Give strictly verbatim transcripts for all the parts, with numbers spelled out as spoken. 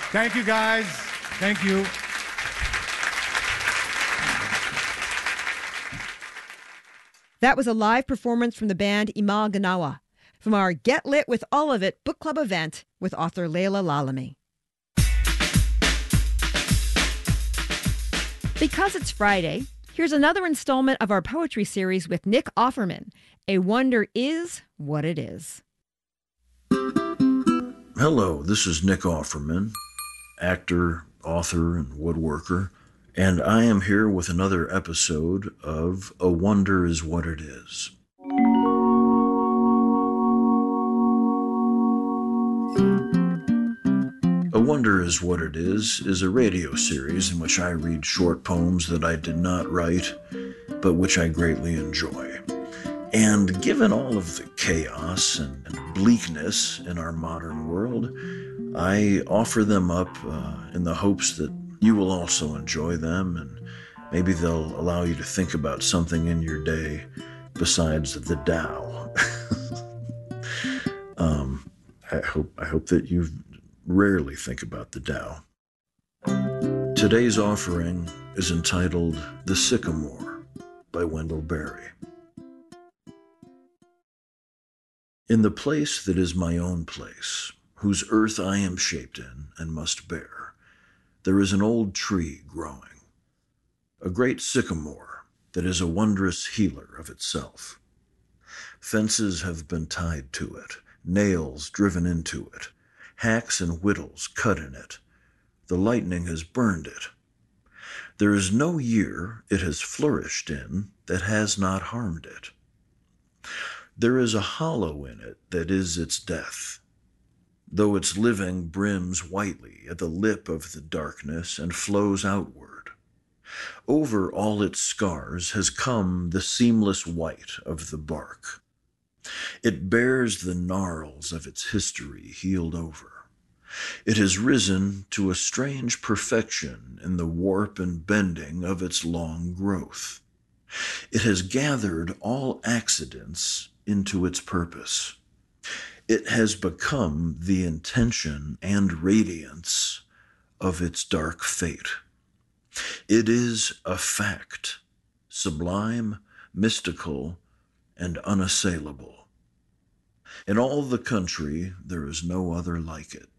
Thank you, guys. Thank you. That was a live performance from the band Imal Ganawa from our Get Lit with All of It book club event with author Layla Lalami. Because it's Friday, here's another installment of our poetry series with Nick Offerman. A Wonder Is What It Is. Hello, this is Nick Offerman, actor, author, and woodworker, and I am here with another episode of A Wonder Is What It Is. A Wonder Is What It Is is a radio series in which I read short poems that I did not write, but which I greatly enjoy. And given all of the chaos and bleakness in our modern world, I offer them up uh, in the hopes that you will also enjoy them, and maybe they'll allow you to think about something in your day besides the Tao. um, I hope I hope that you rarely think about the Tao. Today's offering is entitled The Sycamore by Wendell Berry. In the place that is my own place, whose earth I am shaped in and must bear, there is an old tree growing, a great sycamore that is a wondrous healer of itself. Fences have been tied to it, nails driven into it, hacks and whittles cut in it. The lightning has burned it. There is no year it has flourished in that has not harmed it. There is a hollow in it that is its death, though its living brims whitely at the lip of the darkness and flows outward. Over all its scars has come the seamless white of the bark. It bears the gnarls of its history healed over. It has risen to a strange perfection in the warp and bending of its long growth. It has gathered all accidents into its purpose. It has become the intention and radiance of its dark fate. It is a fact, sublime, mystical, and unassailable. In all the country, there is no other like it.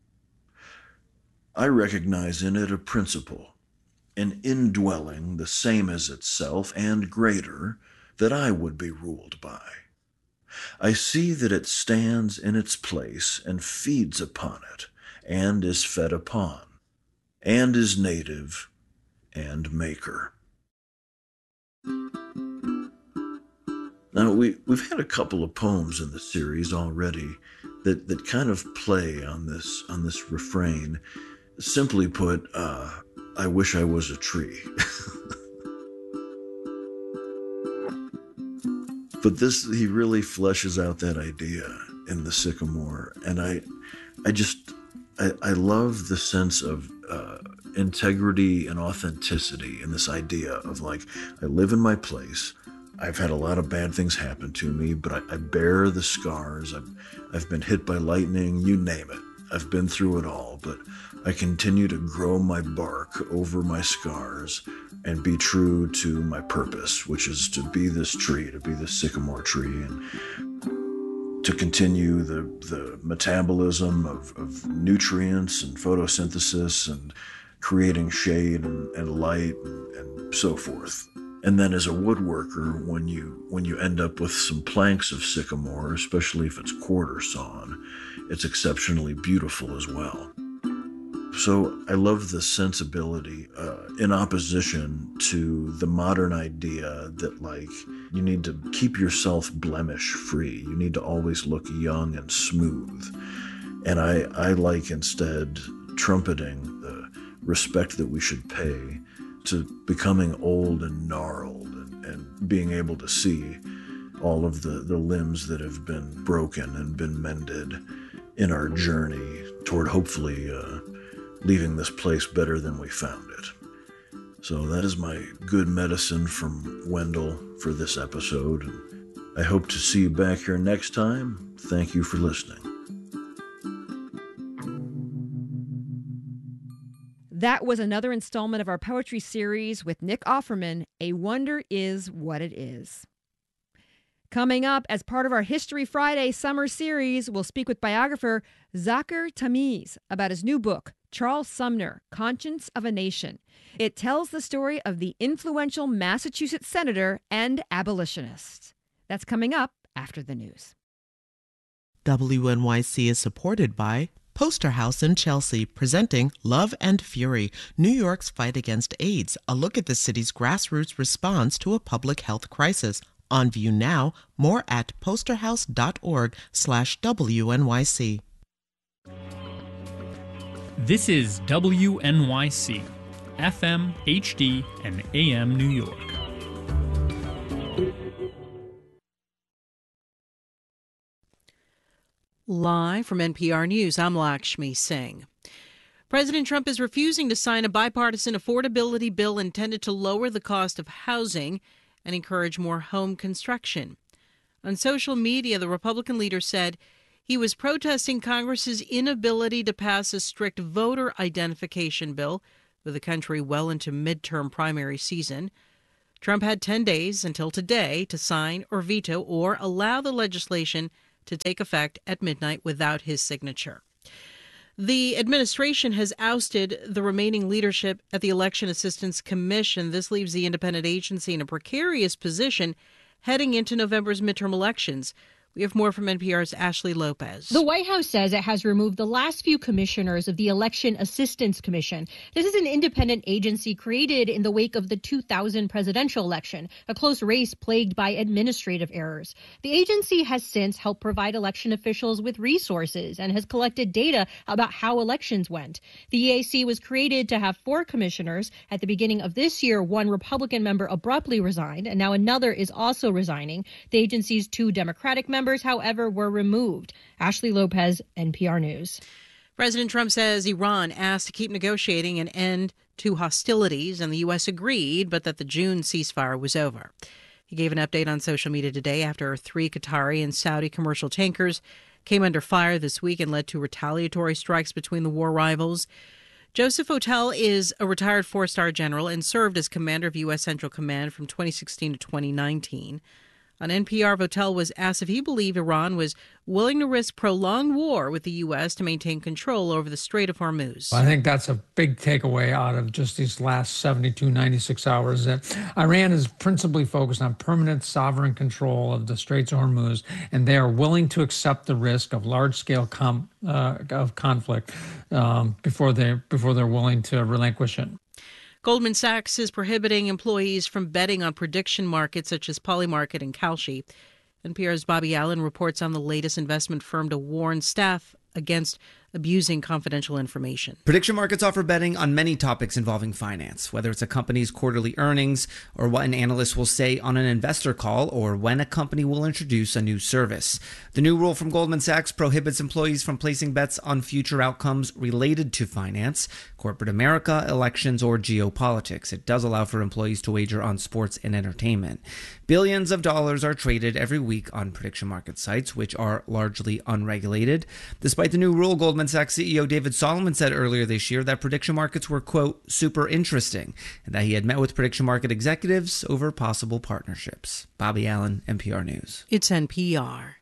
I recognize in it a principle, an indwelling the same as itself and greater that I would be ruled by. I see that it stands in its place and feeds upon it, and is fed upon, and is native and maker. Now, we, we've had a couple of poems in the series already that, that kind of play on this, on this refrain. Simply put, uh, I wish I was a tree. But this, he really fleshes out that idea in The Sycamore. And I I just, I, I love the sense of uh, integrity and authenticity in this idea of like, I live in my place. I've had a lot of bad things happen to me, but I, I bear the scars. I've, I've been hit by lightning, you name it. I've been through it all, but I continue to grow my bark over my scars and be true to my purpose, which is to be this tree, to be this sycamore tree, and to continue the, the metabolism of, of nutrients and photosynthesis and creating shade and, and light and, and so forth. And then as a woodworker, when you when you end up with some planks of sycamore, especially if it's quarter sawn, it's exceptionally beautiful as well. So I love the sensibility uh, in opposition to the modern idea that, like, you need to keep yourself blemish free. You need to always look young and smooth. And I, I like instead trumpeting the respect that we should pay to becoming old and gnarled and, and being able to see all of the, the limbs that have been broken and been mended in our journey toward hopefully uh, leaving this place better than we found it. So that is my good medicine from Wendell for this episode. And I hope to see you back here next time. Thank you for listening. That was another installment of our poetry series with Nick Offerman, A Wonder Is What It Is. Coming up, as part of our History Friday summer series, we'll speak with biographer Zakir Tamiz about his new book, Charles Sumner, Conscience of a Nation. It tells the story of the influential Massachusetts senator and abolitionist. That's coming up after the news. W N Y C is supported by Poster House in Chelsea, presenting Love and Fury, New York's Fight Against AIDS, a look at the city's grassroots response to a public health crisis. On view now, more at posterhouse.org slash WNYC. This is W N Y C, F M, H D, and A M New York. Live from N P R News, I'm Lakshmi Singh. President Trump is refusing to sign a bipartisan affordability bill intended to lower the cost of housing and encourage more home construction. On social media, the Republican leader said he was protesting Congress's inability to pass a strict voter identification bill with the country well into midterm primary season. Trump had ten days until today to sign or veto or allow the legislation to take effect at midnight without his signature. The administration has ousted the remaining leadership at the Election Assistance Commission. This leaves the independent agency in a precarious position heading into November's midterm elections. We have more from N P R's Ashley Lopez. The White House says it has removed the last few commissioners of the Election Assistance Commission. This is an independent agency created in the wake of the two thousand presidential election, a close race plagued by administrative errors. The agency has since helped provide election officials with resources and has collected data about how elections went. The E A C was created to have four commissioners. At the beginning of this year, one Republican member abruptly resigned, and now another is also resigning. The agency's two Democratic members Members, however, were removed. Ashley Lopez, N P R News. President Trump says Iran asked to keep negotiating an end to hostilities, and the U S agreed, but that the June ceasefire was over. He gave an update on social media today after three Qatari and Saudi commercial tankers came under fire this week and led to retaliatory strikes between the war rivals. Joseph Votel is a retired four-star general and served as commander of U S Central Command from twenty sixteen to twenty nineteen. On N P R, Votel was asked if he believed Iran was willing to risk prolonged war with the U S to maintain control over the Strait of Hormuz. I think that's a big takeaway out of just these last seventy-two, ninety-six hours, that Iran is principally focused on permanent sovereign control of the Straits of Hormuz, and they are willing to accept the risk of large-scale com- uh, of conflict um, before they before they're willing to relinquish it. Goldman Sachs is prohibiting employees from betting on prediction markets such as Polymarket and Kalshi. N P R's Bobby Allen reports on the latest investment firm to warn staff against abusing confidential information. Prediction markets offer betting on many topics involving finance, whether it's a company's quarterly earnings or what an analyst will say on an investor call or when a company will introduce a new service. The new rule from Goldman Sachs prohibits employees from placing bets on future outcomes related to finance, corporate America, elections, or geopolitics. It does allow for employees to wager on sports and entertainment. Billions of dollars are traded every week on prediction market sites, which are largely unregulated. Despite the new rule, Goldman Sachs C E O David Solomon said earlier this year that prediction markets were, quote, super interesting, and that he had met with prediction market executives over possible partnerships. Bobby Allen, N P R News. It's N P R.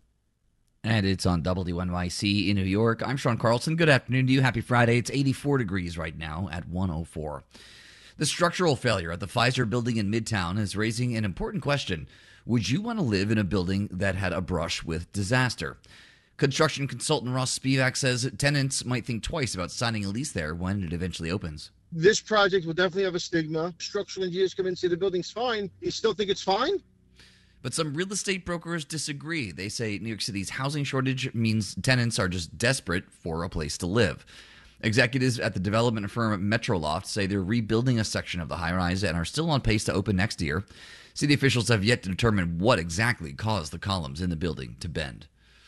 And it's on W N Y C in New York. I'm Sean Carlson. Good afternoon to you. Happy Friday. It's eighty-four degrees right now at one oh four. The structural failure at the Pfizer building in Midtown is raising an important question. Would you want to live in a building that had a brush with disaster? Construction consultant Ross Spivak says tenants might think twice about signing a lease there when it eventually opens. This project will definitely have a stigma. Structural engineers come in and say the building's fine. You still think it's fine? But some real estate brokers disagree. They say New York City's housing shortage means tenants are just desperate for a place to live. Executives at the development firm Metroloft say they're rebuilding a section of the high-rise and are still on pace to open next year. City officials have yet to determine what exactly caused the columns in the building to bend.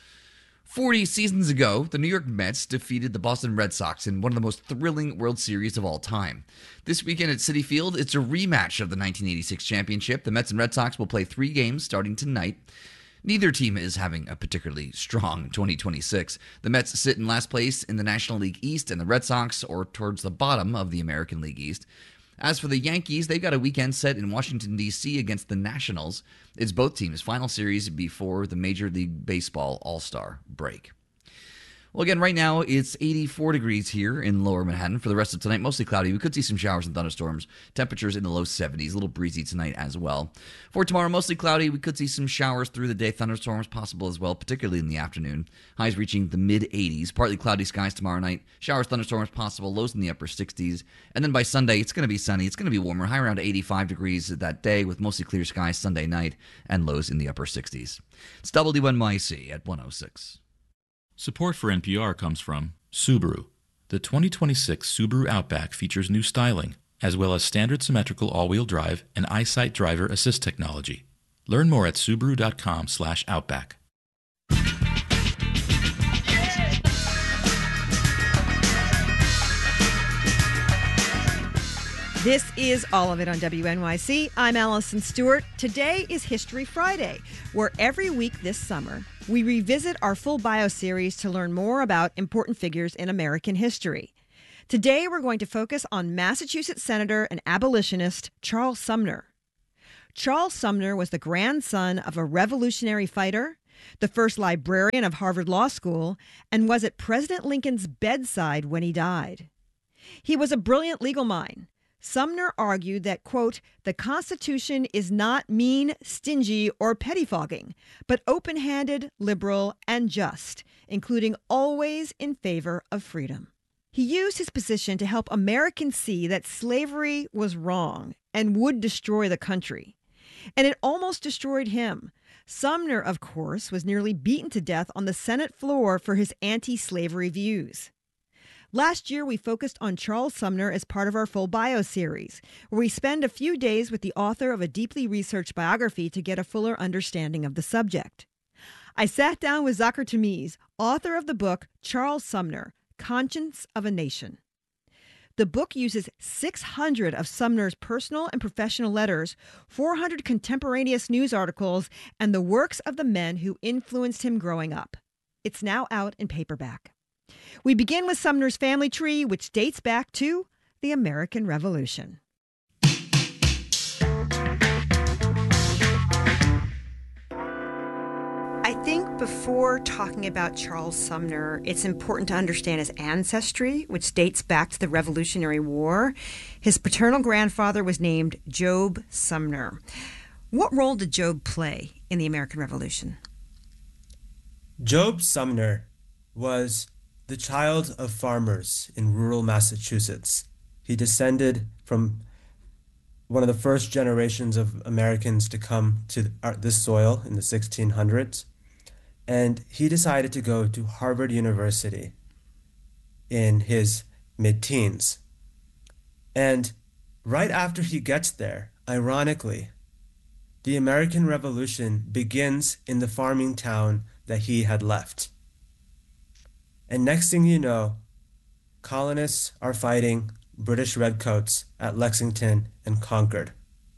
Forty seasons ago, the New York Mets defeated the Boston Red Sox in one of the most thrilling World Series of all time. This weekend at Citi Field, it's a rematch of the nineteen eighty-six championship. The Mets and Red Sox will play three games starting tonight. Neither team is having a particularly strong twenty twenty-six. The Mets sit in last place in the National League East, and the Red Sox are towards the bottom of the American League East. As for the Yankees, they've got a weekend set in Washington, D C against the Nationals. It's both teams' final series before the Major League Baseball All-Star break. Well, again, right now it's eighty-four degrees here in Lower Manhattan. For the rest of tonight, mostly cloudy. We could see some showers and thunderstorms. Temperatures in the low seventies, a little breezy tonight as well. For tomorrow, mostly cloudy. We could see some showers through the day. Thunderstorms possible as well, particularly in the afternoon. Highs reaching the mid-eighties. Partly cloudy skies tomorrow night. Showers, thunderstorms possible. Lows in the upper sixties. And then by Sunday, it's going to be sunny. It's going to be warmer. High around eighty-five degrees that day with mostly clear skies Sunday night and lows in the upper sixties. It's W N Y C at one oh six. Support for N P R comes from Subaru. The twenty twenty-six Subaru Outback features new styling, as well as standard symmetrical all-wheel drive and EyeSight driver assist technology. Learn more at subaru.com slash outback. This is All of It on W N Y C. I'm Allison Stewart. Today is History Friday, where every week this summer, we revisit our full bio series to learn more about important figures in American history. Today, we're going to focus on Massachusetts Senator and abolitionist Charles Sumner. Charles Sumner was the grandson of a Revolutionary fighter, the first librarian of Harvard Law School, and was at President Lincoln's bedside when he died. He was a brilliant legal mind. Sumner argued that, quote, the Constitution is not mean, stingy, or pettifogging, but open-handed, liberal, and just, including always in favor of freedom. He used his position to help Americans see that slavery was wrong and would destroy the country. And it almost destroyed him. Sumner, of course, was nearly beaten to death on the Senate floor for his anti-slavery views. Last year, we focused on Charles Sumner as part of our full bio series, where we spend a few days with the author of a deeply researched biography to get a fuller understanding of the subject. I sat down with Zachar Tamiz, author of the book Charles Sumner, Conscience of a Nation. The book uses six hundred of Sumner's personal and professional letters, four hundred contemporaneous news articles, and the works of the men who influenced him growing up. It's now out in paperback. We begin with Sumner's family tree, which dates back to the American Revolution. I think before talking about Charles Sumner, it's important to understand his ancestry, which dates back to the Revolutionary War. His paternal grandfather was named Job Sumner. What role did Job play in the American Revolution? Job Sumner was the child of farmers in rural Massachusetts. He descended from one of the first generations of Americans to come to this soil in the sixteen hundreds. And he decided to go to Harvard University in his mid-teens. And right after he gets there, ironically, the American Revolution begins in the farming town that he had left. And next thing you know, colonists are fighting British redcoats at Lexington and Concord.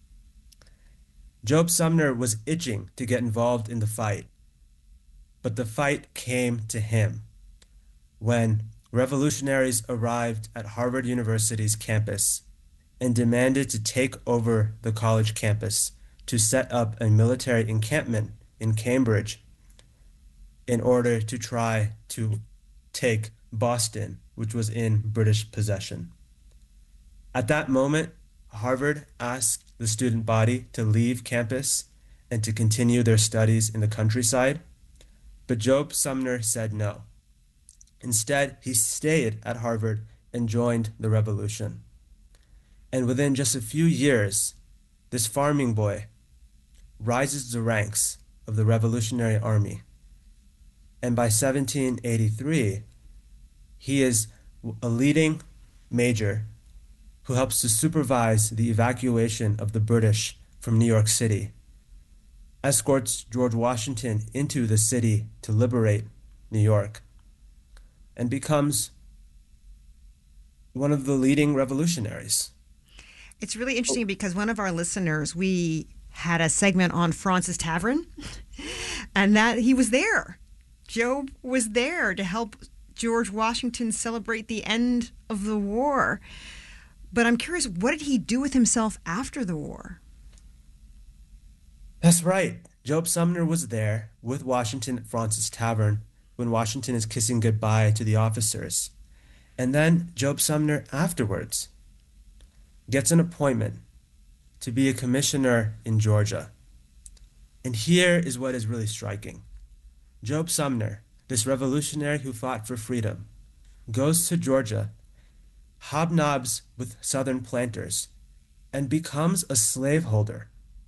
Job Sumner was itching to get involved in the fight, but the fight came to him when revolutionaries arrived at Harvard University's campus and demanded to take over the college campus to set up a military encampment in Cambridge in order to try to take Boston, which was in British possession. At that moment, Harvard asked the student body to leave campus and to continue their studies in the countryside, but Job Sumner said no. Instead, he stayed at Harvard and joined the revolution. And within just a few years, this farming boy rises to the ranks of the Revolutionary Army. And by seventeen eighty-three, he is a leading major who helps to supervise the evacuation of the British from New York City, escorts George Washington into the city to liberate New York, and becomes one of the leading revolutionaries. It's really interesting because one of our listeners, we had a segment on Fraunces Tavern, And that he was there. Job was there to help George Washington celebrate the end of the war. But I'm curious, what did he do with himself after the war? That's right. Job Sumner was there with Washington at Fraunces Tavern when Washington is kissing goodbye to the officers. And then Job Sumner afterwards gets an appointment to be a commissioner in Georgia. And here is what is really striking. Job Sumner, this revolutionary who fought for freedom, goes to Georgia, hobnobs with Southern planters, and becomes a slaveholder.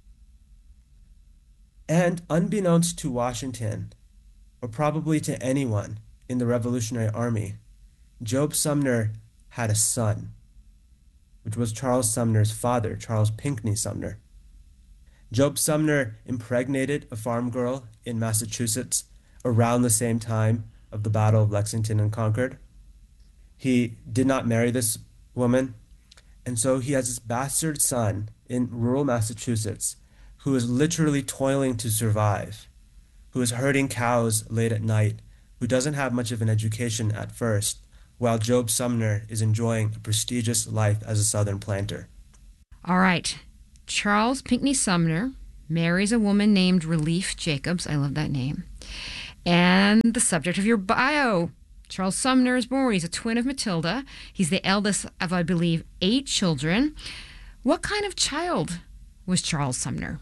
And unbeknownst to Washington, or probably to anyone in the Revolutionary Army, Job Sumner had a son, which was Charles Sumner's father, Charles Pinckney Sumner. Job Sumner impregnated a farm girl in Massachusetts around the same time of the Battle of Lexington and Concord. He did not marry this woman, and so he has this bastard son in rural Massachusetts who is literally toiling to survive, who is herding cows late at night, who doesn't have much of an education at first, while Job Sumner is enjoying a prestigious life as a Southern planter. All right. Charles Pinckney Sumner marries a woman named Relief Jacobs. I love that name. And the subject of your bio, Charles Sumner is born. He's a twin of Matilda. He's the eldest of, I believe, eight children. What kind of child was Charles Sumner?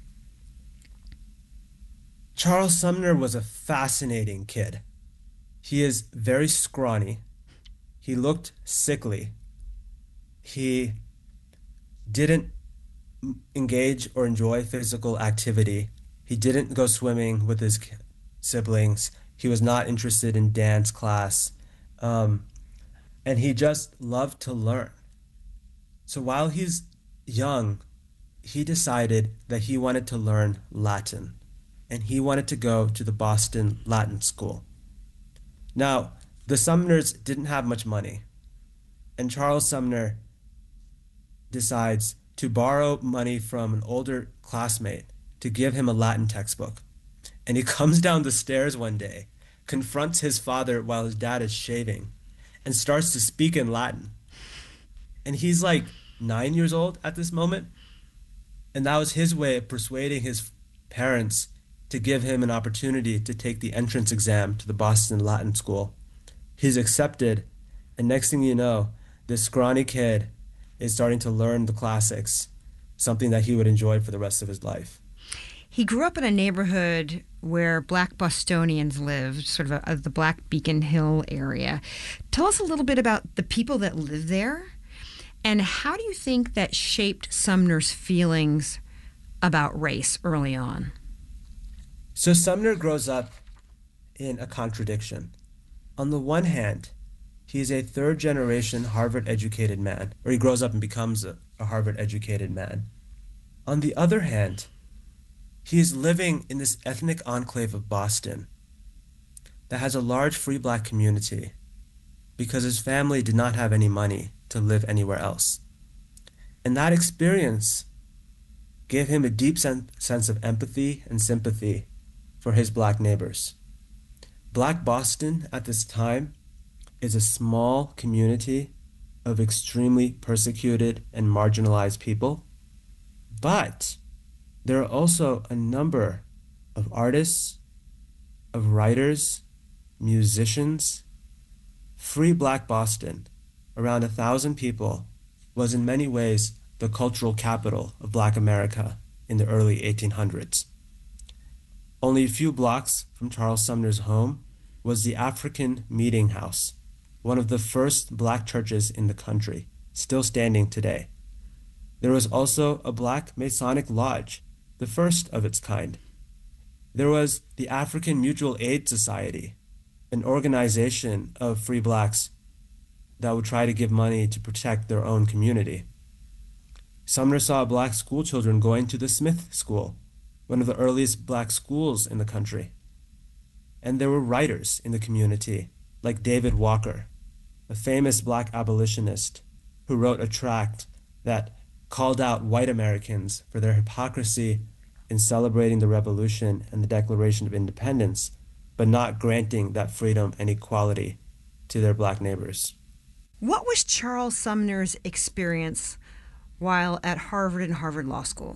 Charles Sumner was a fascinating kid. He is very scrawny. He looked sickly. He didn't engage or enjoy physical activity. He didn't go swimming with his siblings. He was not interested in dance class. Um, and he just loved to learn. So while he's young, he decided that he wanted to learn Latin. And he wanted to go to the Boston Latin School. Now, the Sumners didn't have much money. And Charles Sumner decides to borrow money from an older classmate to give him a Latin textbook. And he comes down the stairs one day, confronts his father while his dad is shaving, and starts to speak in Latin. And he's like nine years old at this moment. And that was his way of persuading his parents to give him an opportunity to take the entrance exam to the Boston Latin School. He's accepted, and next thing you know, this scrawny kid is starting to learn the classics, something that he would enjoy for the rest of his life. He grew up in a neighborhood where Black Bostonians lived, sort of, a, of the Black Beacon Hill area. Tell us a little bit about the people that live there, and how do you think that shaped Sumner's feelings about race early on? So Sumner grows up in a contradiction. On the one hand, he is a third-generation Harvard-educated man, or he grows up and becomes a, a Harvard-educated man. On the other hand, he is living in this ethnic enclave of Boston that has a large free black community because his family did not have any money to live anywhere else. And that experience gave him a deep sen- sense of empathy and sympathy for his black neighbors. Black Boston at this time is a small community of extremely persecuted and marginalized people, but there are also a number of artists, of writers, musicians. Free Black Boston, around a thousand people, was in many ways the cultural capital of Black America in the early eighteen hundreds. Only a few blocks from Charles Sumner's home was the African Meeting House, one of the first black churches in the country, still standing today. There was also a Black Masonic Lodge, the first of its kind. There was the African Mutual Aid Society, an organization of free blacks that would try to give money to protect their own community. Sumner saw black school children going to the Smith School, one of the earliest black schools in the country. And there were writers in the community, like David Walker, a famous black abolitionist who wrote a tract that called out white Americans for their hypocrisy in celebrating the Revolution and the Declaration of Independence, but not granting that freedom and equality to their black neighbors. What was Charles Sumner's experience while at Harvard and Harvard Law School?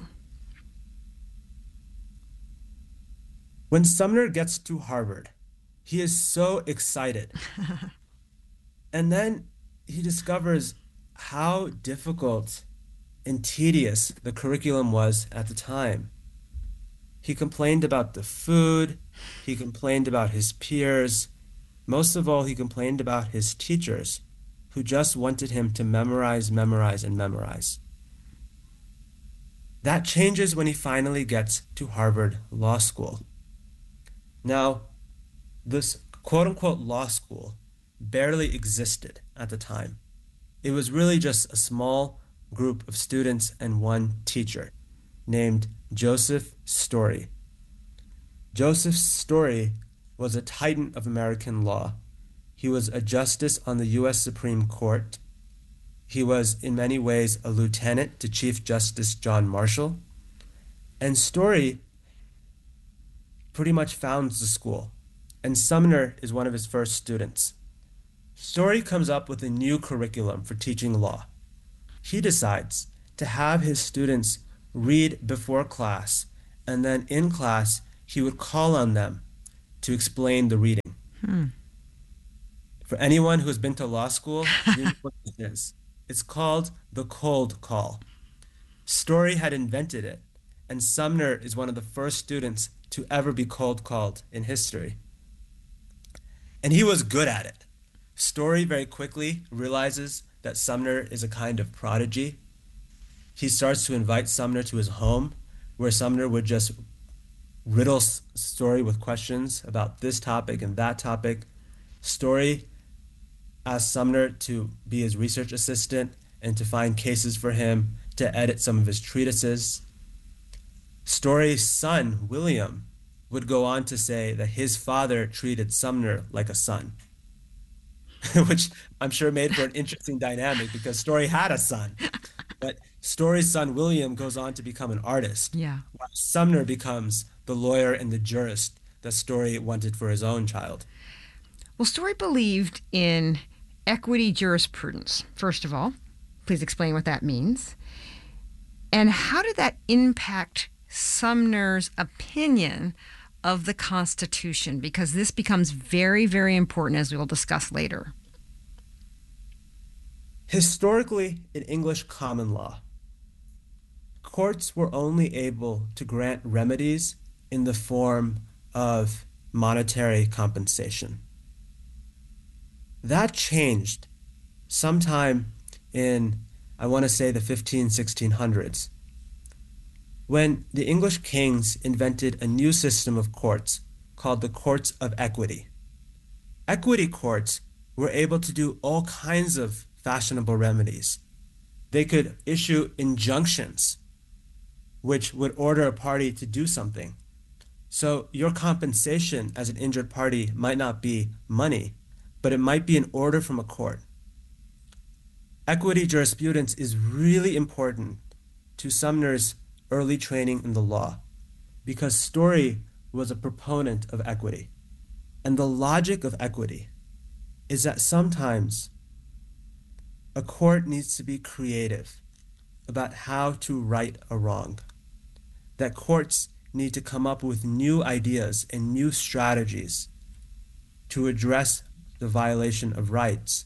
When Sumner gets to Harvard, he is so excited. And then he discovers how difficult and tedious the curriculum was at the time. He complained about the food, he complained about his peers, most of all, he complained about his teachers, who just wanted him to memorize, memorize, and memorize. That changes when he finally gets to Harvard Law School. Now, this quote-unquote law school barely existed at the time. It was really just a small group of students and one teacher named Joseph Story. Joseph Story was a titan of American law. He was a justice on the U S Supreme Court. He was in many ways a lieutenant to Chief Justice John Marshall. And Story pretty much founds the school, and Sumner is one of his first students. Story comes up with a new curriculum for teaching law. He decides to have his students read before class, and then in class, he would call on them to explain the reading. Hmm. For anyone who has been to law school, you know what this is. It's called the cold call. Story had invented it, and Sumner is one of the first students to ever be cold called in history. And he was good at it. Story very quickly realizes that Sumner is a kind of prodigy. He starts to invite Sumner to his home, where Sumner would just riddle Story with questions about this topic and that topic. Story asked Sumner to be his research assistant and to find cases for him, to edit some of his treatises. Story's son, William, would go on to say that his father treated Sumner like a son, which I'm sure made for an interesting dynamic because Story had a son. But Story's son, William, goes on to become an artist, Yeah. while Sumner becomes the lawyer and the jurist that Story wanted for his own child. Well, Story believed in equity jurisprudence, first of all. Please explain what that means. And how did that impact Sumner's opinion of the Constitution? Because this becomes very, very important, as we will discuss later. Historically, in English common law, courts were only able to grant remedies in the form of monetary compensation. That changed sometime in, I want to say, the fifteen, sixteen hundreds, when the English kings invented a new system of courts called the Courts of Equity. Equity courts were able to do all kinds of fashionable remedies. They could issue injunctions which would order a party to do something. So your compensation as an injured party might not be money, but it might be an order from a court. Equity jurisprudence is really important to Sumner's early training in the law because Story was a proponent of equity. And the logic of equity is that sometimes a court needs to be creative about how to right a wrong. That courts need to come up with new ideas and new strategies to address the violation of rights,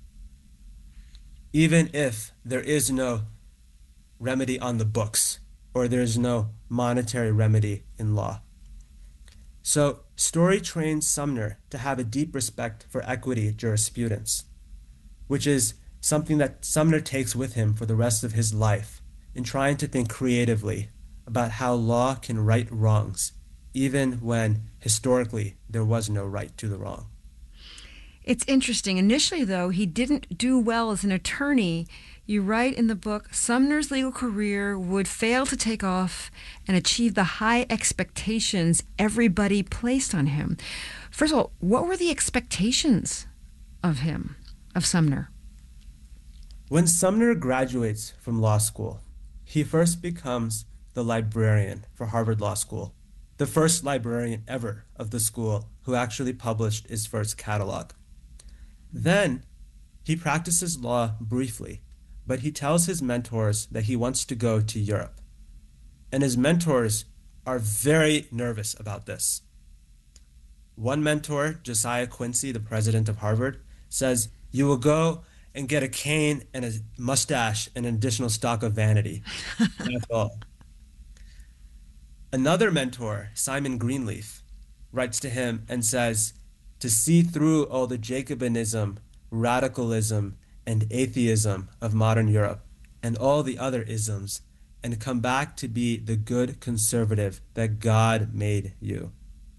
even if there is no remedy on the books or there is no monetary remedy in law. So Story trains Sumner to have a deep respect for equity jurisprudence, which is something that Sumner takes with him for the rest of his life in trying to think creatively about how law can right wrongs, even when historically there was no right to the wrong. It's interesting. Initially, though, he didn't do well as an attorney. You write in the book, Sumner's legal career would fail to take off and achieve the high expectations everybody placed on him. First of all, what were the expectations of him, of Sumner? When Sumner graduates from law school, he first becomes the librarian for Harvard Law School, the first librarian ever of the school who actually published his first catalog. Then he practices law briefly, but he tells his mentors that he wants to go to Europe. And his mentors are very nervous about this. One mentor, Josiah Quincy, the president of Harvard, says, "You will go and get a cane and a mustache and an additional stock of vanity." That's all. Another mentor, Simon Greenleaf, writes to him and says, "To see through all the Jacobinism, radicalism, and atheism of modern Europe and all the other isms, and come back to be the good conservative that God made you."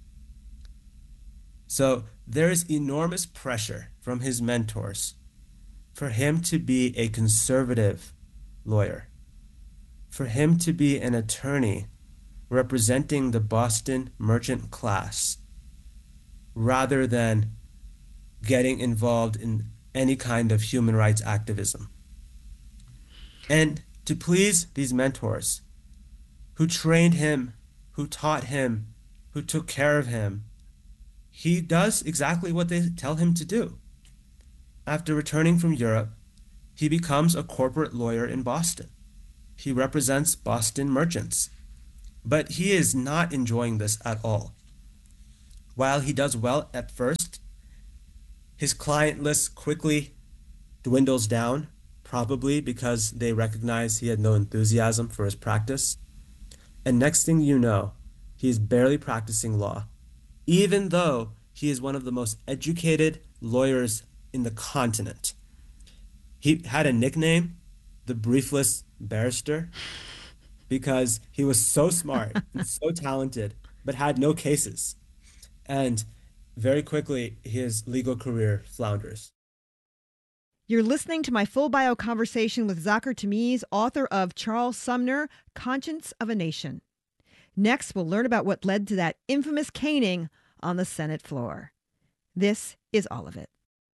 So there is enormous pressure from his mentors for him to be a conservative lawyer, for him to be an attorney representing the Boston merchant class, rather than getting involved in any kind of human rights activism. And to please these mentors who trained him, who taught him, who took care of him, he does exactly what they tell him to do. After returning from Europe, he becomes a corporate lawyer in Boston. He represents Boston merchants. But he is not enjoying this at all. While he does well at first, his client list quickly dwindles down, probably because they recognize he had no enthusiasm for his practice. And next thing you know, he is barely practicing law, even though he is one of the most educated lawyers in the continent. He had a nickname, the Briefless Barrister, because he was so smart and so talented, but had no cases. And very quickly, his legal career flounders. You're listening to my full bio conversation with Zakir Tamiz, author of Charles Sumner, Conscience of a Nation. Next, we'll learn about what led to that infamous caning on the Senate floor. This is All of It.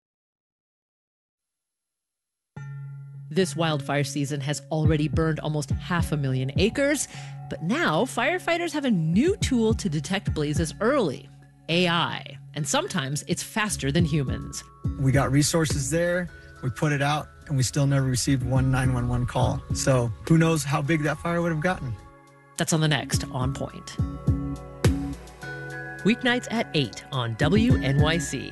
This wildfire season has already burned almost half a million acres, but now firefighters have a new tool to detect blazes early, A I, and sometimes it's faster than humans. We got resources there, we put it out, and we still never received one nine one one call. So who knows how big that fire would have gotten. That's on the next On Point. Weeknights at eight on W N Y C.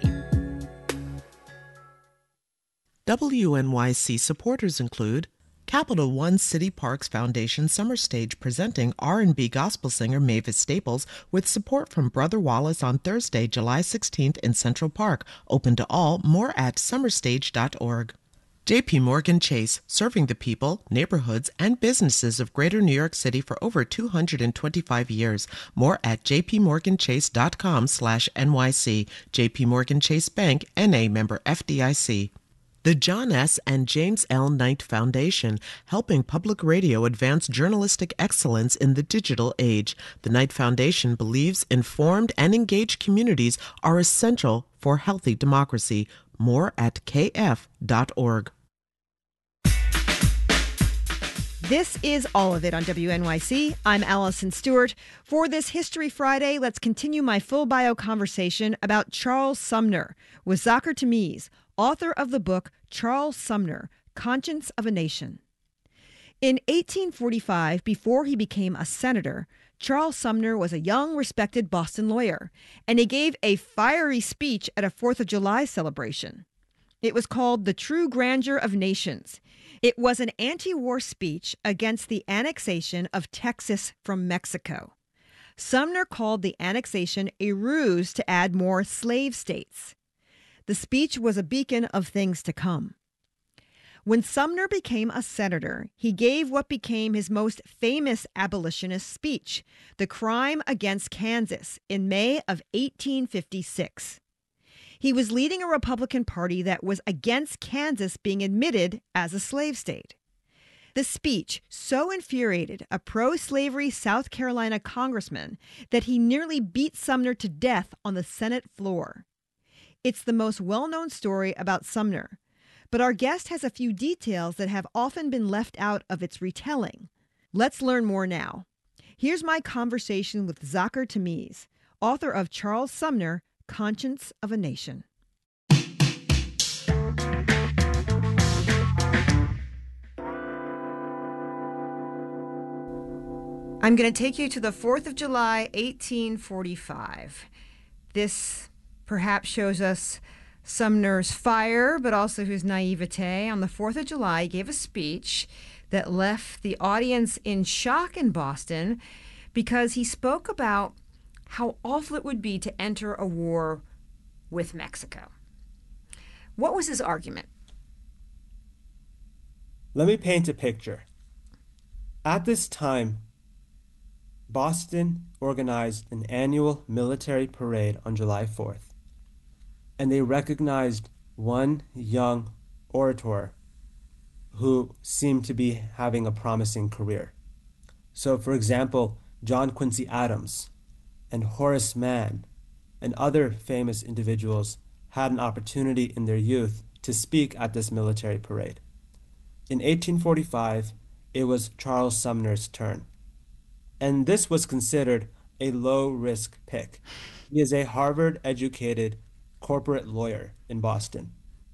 W N Y C supporters include Capital One City Parks Foundation Summer Stage presenting R and B gospel singer Mavis Staples with support from Brother Wallace on Thursday, July sixteenth in Central Park. Open to all. More at summer stage dot org. J P Morgan Chase, serving the people, neighborhoods, and businesses of Greater New York City for over two hundred twenty-five years. More at j p morgan chase dot com slash N Y C. J P Morgan Chase Bank, N A member F D I C. The John S. and James L. Knight Foundation, helping public radio advance journalistic excellence in the digital age. The Knight Foundation believes informed and engaged communities are essential for healthy democracy. More at k f dot org. This is All of It on W N Y C. I'm Allison Stewart. For this History Friday, let's continue my full bio conversation about Charles Sumner with Zakir Tamiz, author of the book Charles Sumner, Conscience of a Nation. In eighteen forty-five, before he became a senator, Charles Sumner was a young, respected Boston lawyer, and he gave a fiery speech at a Fourth of July celebration. It was called The True Grandeur of Nations. It was an anti-war speech against the annexation of Texas from Mexico. Sumner called the annexation a ruse to add more slave states. The speech was a beacon of things to come. When Sumner became a senator, he gave what became his most famous abolitionist speech, The Crime Against Kansas, in May of eighteen fifty-six. He was leading a Republican Party that was against Kansas being admitted as a slave state. The speech so infuriated a pro-slavery South Carolina congressman that he nearly beat Sumner to death on the Senate floor. It's the most well-known story about Sumner, but our guest has a few details that have often been left out of its retelling. Let's learn more now. Here's my conversation with Zakir Tamiz, author of Charles Sumner, Conscience of a Nation. I'm going to take you to the fourth of July, eighteen forty-five. This perhaps shows us Sumner's fire, but also his naivete. On the fourth of July, he gave a speech that left the audience in shock in Boston because he spoke about how awful it would be to enter a war with Mexico. What was his argument? Let me paint a picture. At this time, Boston organized an annual military parade on July fourth, and they recognized one young orator who seemed to be having a promising career. So, for example, John Quincy Adams and Horace Mann and other famous individuals had an opportunity in their youth to speak at this military parade. In eighteen forty-five, it was Charles Sumner's turn. And this was considered a low-risk pick. He is a Harvard-educated corporate lawyer in Boston.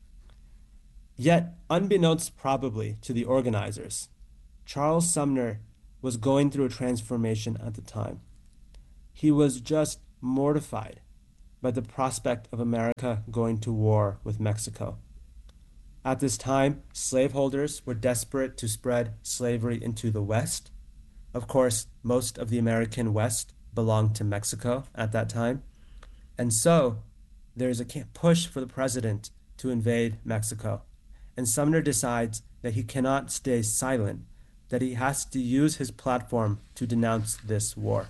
Yet, unbeknownst probably to the organizers, Charles Sumner was going through a transformation at the time. He was just mortified by the prospect of America going to war with Mexico. At this time, slaveholders were desperate to spread slavery into the West. Of course, most of the American West belonged to Mexico at that time. And so there's a push for the president to invade Mexico. And Sumner decides that he cannot stay silent, that he has to use his platform to denounce this war.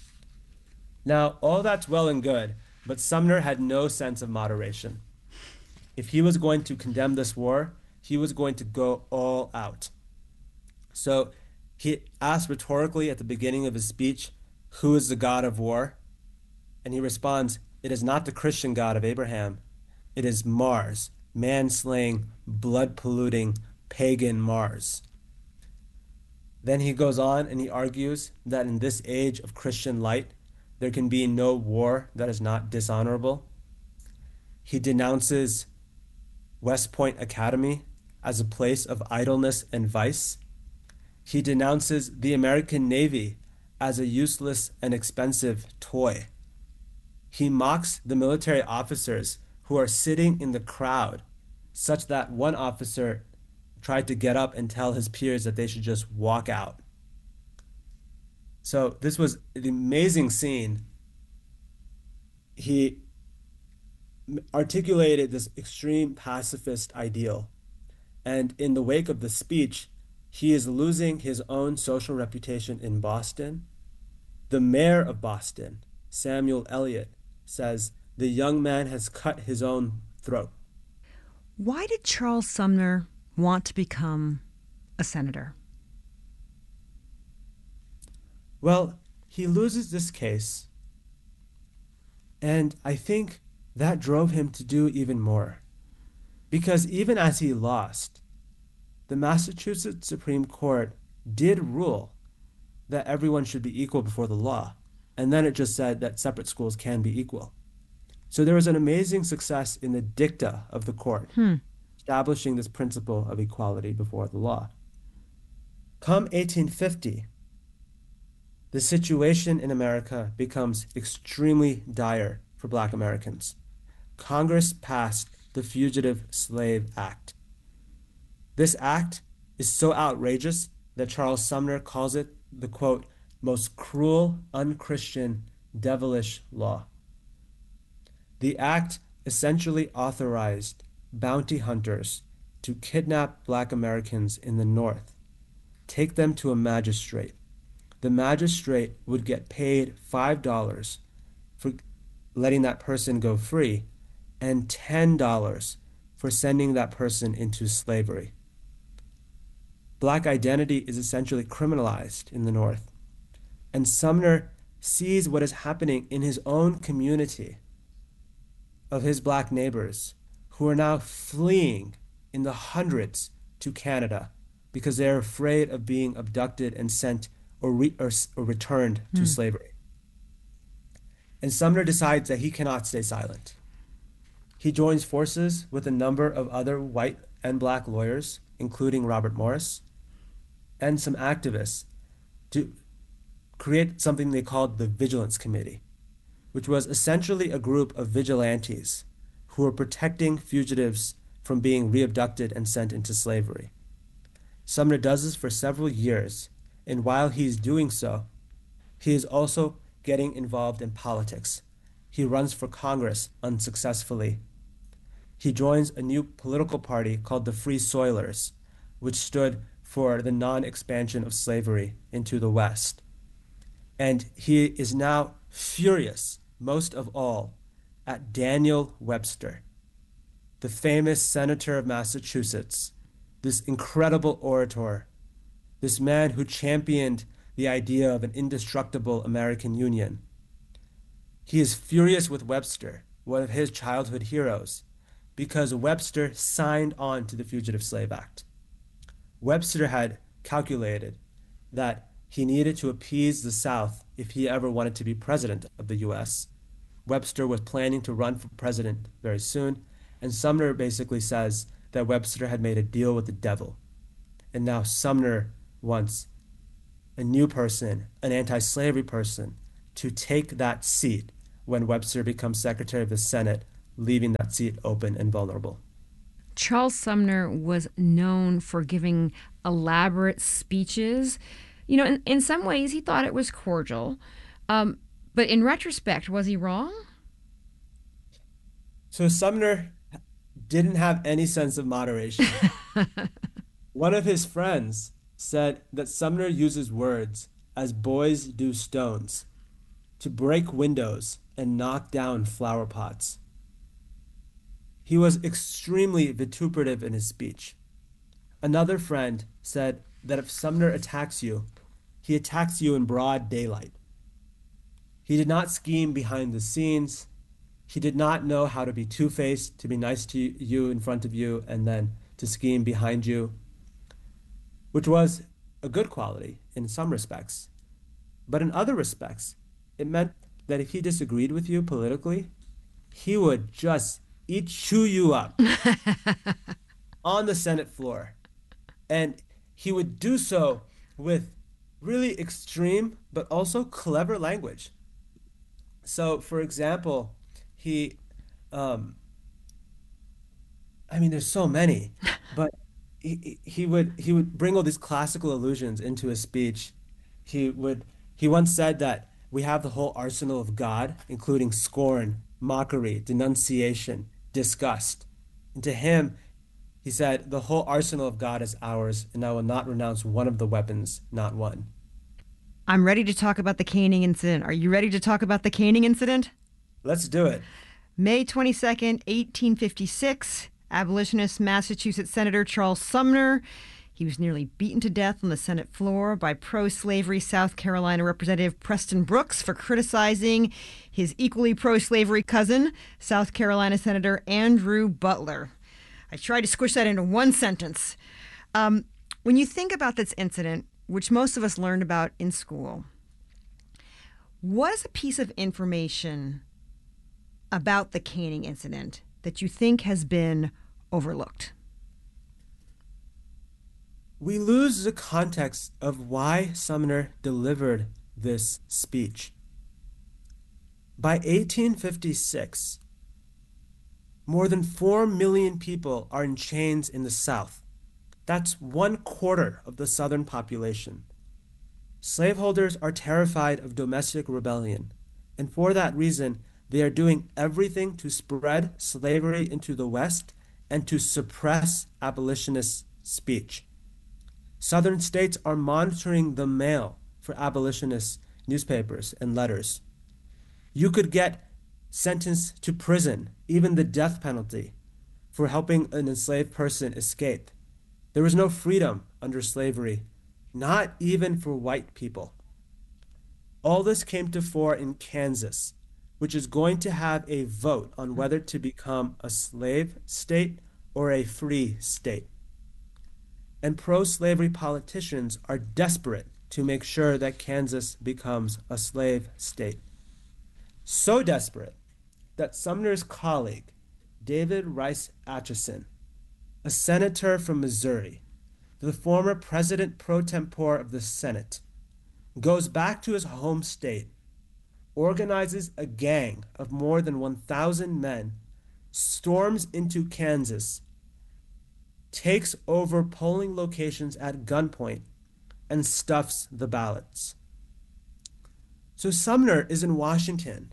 Now, all that's well and good, but Sumner had no sense of moderation. If he was going to condemn this war, he was going to go all out. So he asked rhetorically at the beginning of his speech, "Who is the God of war?" And he responds, "It is not the Christian God of Abraham. It is Mars, man-slaying, blood-polluting, pagan Mars." Then he goes on and he argues that in this age of Christian light, there can be no war that is not dishonorable. He denounces West Point Academy as a place of idleness and vice. He denounces the American Navy as a useless and expensive toy. He mocks the military officers who are sitting in the crowd, such that one officer tried to get up and tell his peers that they should just walk out. So this was an amazing scene. He articulated this extreme pacifist ideal. And in the wake of the speech, he is losing his own social reputation in Boston. The mayor of Boston, Samuel Eliot, says the young man has cut his own throat. Why did Charles Sumner want to become a senator? Well, he loses this case, and I think that drove him to do even more. Because even as he lost, the Massachusetts Supreme Court did rule that everyone should be equal before the law, and then it just said that separate schools can be equal. So there was an amazing success in the dicta of the court, hmm. establishing this principle of equality before the law. Come eighteen fifty, the situation in America becomes extremely dire for Black Americans. Congress passed the Fugitive Slave Act. This act is so outrageous that Charles Sumner calls it the, quote, most cruel, unchristian, devilish law. The act essentially authorized bounty hunters to kidnap Black Americans in the North, take them to a magistrate. The magistrate would get paid five dollars for letting that person go free and ten dollars for sending that person into slavery. Black identity is essentially criminalized in the North. And Sumner sees what is happening in his own community of his Black neighbors who are now fleeing in the hundreds to Canada because they're afraid of being abducted and sent or, re- or, or returned to Hmm. slavery. And Sumner decides that he cannot stay silent. He joins forces with a number of other white and black lawyers, including Robert Morris, and some activists to create something they called the Vigilance Committee, which was essentially a group of vigilantes who were protecting fugitives from being reabducted and sent into slavery. Sumner does this for several years, and while he's doing so, he is also getting involved in politics. He runs for Congress unsuccessfully. He joins a new political party called the Free Soilers, which stood for the non-expansion of slavery into the West. And he is now furious, most of all, at Daniel Webster, the famous senator of Massachusetts, this incredible orator, this man who championed the idea of an indestructible American Union. He is furious with Webster, one of his childhood heroes, because Webster signed on to the Fugitive Slave Act. Webster had calculated that he needed to appease the South if he ever wanted to be president of the U S. Webster was planning to run for president very soon, and Sumner basically says that Webster had made a deal with the devil. And now Sumner wants a new person, an anti-slavery person, to take that seat when Webster becomes Secretary of the Senate, leaving that seat open and vulnerable. Charles Sumner was known for giving elaborate speeches. You know, in, in some ways, he thought it was cordial. Um, but in retrospect, was he wrong? So Sumner didn't have any sense of moderation. One of his friends said that Sumner uses words as boys do stones to break windows and knock down flower pots. He was extremely vituperative in his speech. Another friend said that if Sumner attacks you, he attacks you in broad daylight. He did not scheme behind the scenes. He did not know how to be two-faced, to be nice to you in front of you, and then to scheme behind you, which was a good quality in some respects. But in other respects, it meant that if he disagreed with you politically, he would just eat, chew you up on the Senate floor. And he would do so with really extreme but also clever language. So, for example, he, um, I mean, there's so many, but he, he would he would bring all these classical allusions into his speech. He would he once said that we have the whole arsenal of God, including scorn, mockery, denunciation, disgust. And to him, he said, the whole arsenal of God is ours, and I will not renounce one of the weapons, not one. I'm ready to talk about the caning incident. Are you ready to talk about the caning incident? Let's do it. May twenty-second, eighteen fifty-six, abolitionist Massachusetts Senator Charles Sumner. He was nearly beaten to death on the Senate floor by pro-slavery South Carolina Representative Preston Brooks for criticizing his equally pro-slavery cousin, South Carolina Senator Andrew Butler. I tried to squish that into one sentence. Um, when you think about this incident, which most of us learned about in school, what is a piece of information about the caning incident that you think has been overlooked? We lose the context of why Sumner delivered this speech. By eighteen fifty-six, more than four million people are in chains in the South. That's one quarter of the Southern population. Slaveholders are terrified of domestic rebellion, and for that reason, they are doing everything to spread slavery into the West and to suppress abolitionist speech. Southern states are monitoring the mail for abolitionist newspapers and letters. You could get sentenced to prison, even the death penalty, for helping an enslaved person escape. There was no freedom under slavery, not even for white people. All this came to fore in Kansas, which is going to have a vote on whether to become a slave state or a free state. And pro-slavery politicians are desperate to make sure that Kansas becomes a slave state. So desperate that Sumner's colleague, David Rice Atchison, a senator from Missouri, the former president pro tempore of the Senate, goes back to his home state, organizes a gang of more than one thousand men, storms into Kansas, takes over polling locations at gunpoint, and stuffs the ballots. So Sumner is in Washington,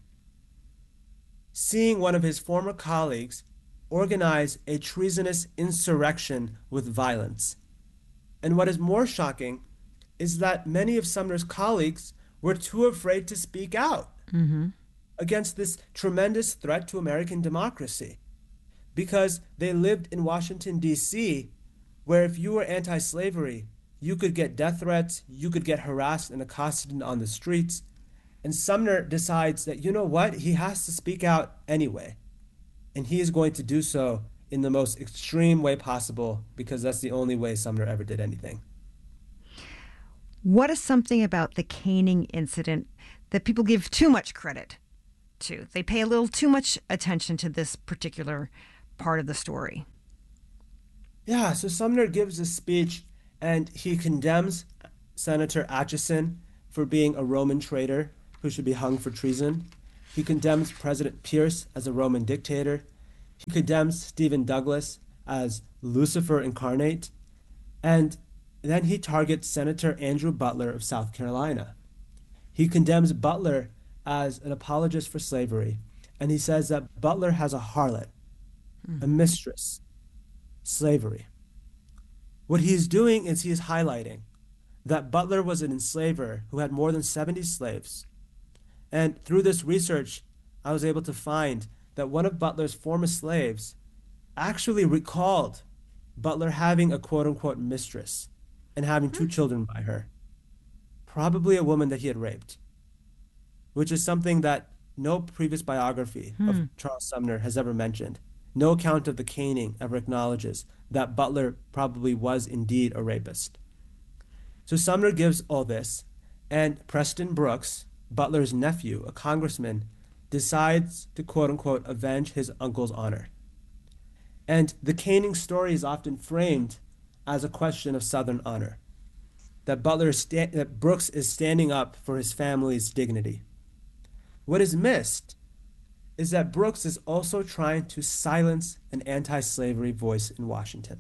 seeing one of his former colleagues organize a treasonous insurrection with violence. And what is more shocking is that many of Sumner's colleagues were too afraid to speak out mm-hmm. against this tremendous threat to American democracy, because they lived in Washington, D C, where if you were anti-slavery, you could get death threats, you could get harassed and accosted on the streets. And Sumner decides that, you know what, he has to speak out anyway. And he is going to do so in the most extreme way possible, because that's the only way Sumner ever did anything. What is something about the caning incident that people give too much credit to? They pay a little too much attention to this particular part of the story. Yeah, so Sumner gives a speech and he condemns Senator Atchison for being a Roman traitor who should be hung for treason. He condemns President Pierce as a Roman dictator. He condemns Stephen Douglas as Lucifer incarnate. And then he targets Senator Andrew Butler of South Carolina. He condemns Butler as an apologist for slavery. And he says that Butler has a harlot, mm. a mistress, slavery. What he's doing is he is highlighting that Butler was an enslaver who had more than seventy slaves. And through this research, I was able to find that one of Butler's former slaves actually recalled Butler having a quote-unquote mistress and having two children by her, probably a woman that he had raped, which is something that no previous biography hmm. of Charles Sumner has ever mentioned. No account of the caning ever acknowledges that Butler probably was indeed a rapist. So Sumner gives all this, and Preston Brooks, Butler's nephew, a congressman, decides to quote-unquote avenge his uncle's honor. And the caning story is often framed as a question of Southern honor, that Butler is sta- that Brooks is standing up for his family's dignity. What is missed is that Brooks is also trying to silence an anti-slavery voice in Washington.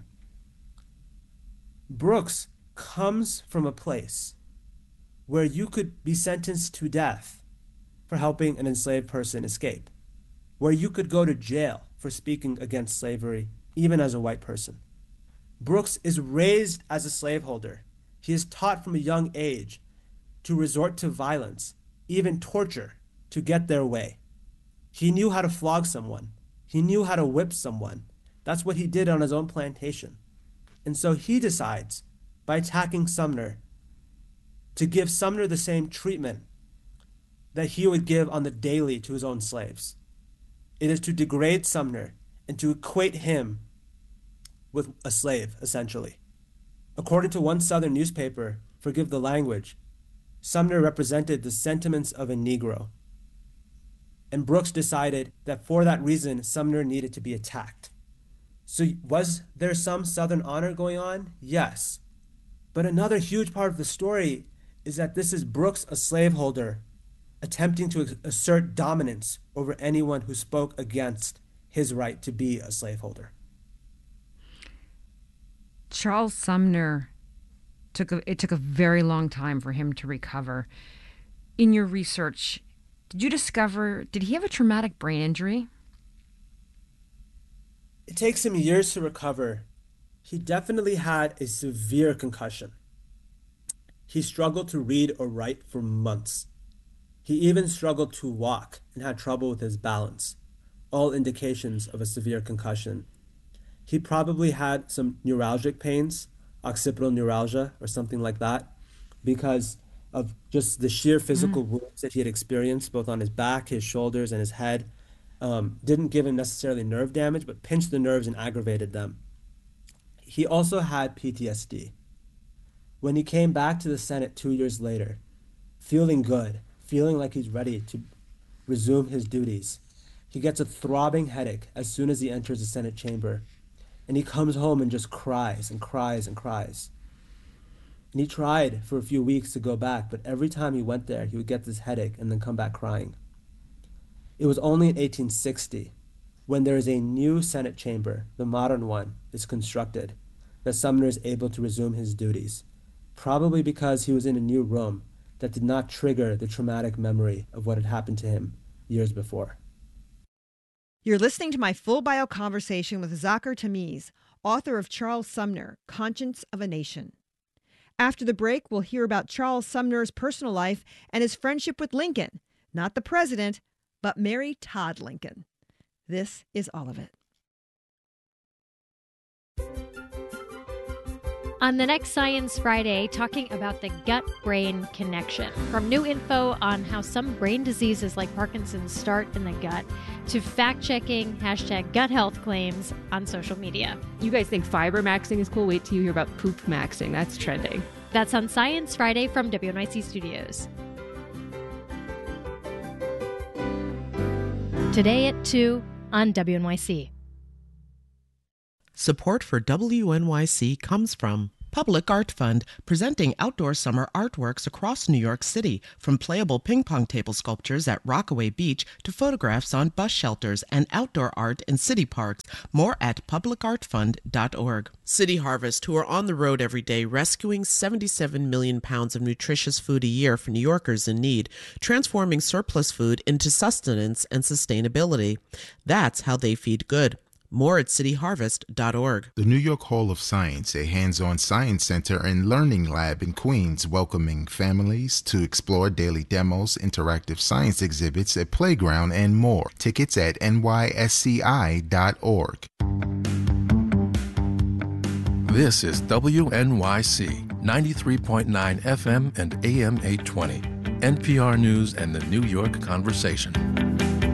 Brooks comes from a place where you could be sentenced to death for helping an enslaved person escape, where you could go to jail for speaking against slavery, even as a white person. Brooks is raised as a slaveholder. He is taught from a young age to resort to violence, even torture, to get their way. He knew how to flog someone. He knew how to whip someone. That's what he did on his own plantation. And so he decides, by attacking Sumner, to give Sumner the same treatment that he would give on the daily to his own slaves. It is to degrade Sumner and to equate him with a slave, essentially. According to one Southern newspaper, forgive the language, Sumner represented the sentiments of a Negro. And Brooks decided that for that reason, Sumner needed to be attacked. So was there some Southern honor going on? Yes. But another huge part of the story is that this is Brooks, a slaveholder, attempting to assert dominance over anyone who spoke against his right to be a slaveholder. Charles Sumner, took a, it took a very long time for him to recover. In your research, did you discover, did he have a traumatic brain injury? It takes him years to recover. He definitely had a severe concussion. He struggled to read or write for months. He even struggled to walk and had trouble with his balance, all indications of a severe concussion. He probably had some neuralgic pains, occipital neuralgia or something like that, because of just the sheer physical mm. wounds that he had experienced, both on his back, his shoulders, and his head. Um, didn't give him necessarily nerve damage, but pinched the nerves and aggravated them. He also had P T S D, When he came back to the Senate two years later, feeling good, feeling like he's ready to resume his duties, he gets a throbbing headache as soon as he enters the Senate chamber. And he comes home and just cries and cries and cries. And he tried for a few weeks to go back, but every time he went there, he would get this headache and then come back crying. It was only in eighteen sixty, when there is a new Senate chamber, the modern one, is constructed, that Sumner is able to resume his duties, probably because he was in a new room that did not trigger the traumatic memory of what had happened to him years before. You're listening to my full bio conversation with Zakir Tamiz, author of Charles Sumner, Conscience of a Nation. After the break, we'll hear about Charles Sumner's personal life and his friendship with Lincoln, not the president, but Mary Todd Lincoln. This is all of it. On the next Science Friday, talking about the gut-brain connection. From new info on how some brain diseases like Parkinson's start in the gut, to fact-checking hashtag gut health claims on social media. You guys think fiber maxing is cool? Wait till you hear about poop maxing. That's trending. That's on Science Friday from W N Y C Studios. Today at two on W N Y C. Support for W N Y C comes from Public Art Fund, presenting outdoor summer artworks across New York City, from playable ping pong table sculptures at Rockaway Beach to photographs on bus shelters and outdoor art in city parks. More at public art fund dot org. City Harvest, who are on the road every day rescuing seventy-seven million pounds of nutritious food a year for New Yorkers in need, transforming surplus food into sustenance and sustainability. That's how they feed good. More at city harvest dot org. The New York Hall of Science, a hands-on science center and learning lab in Queens, welcoming families to explore daily demos, interactive science exhibits, a playground, and more. Tickets at N Y S C I dot org. This is W N Y C, ninety-three point nine F M and A M eight twenty. N P R News and the New York Conversation.